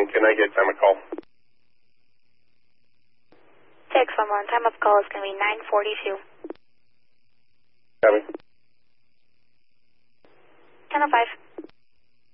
can I get time of call? 611, time of call is going to be 9:42. Copy. 10:05.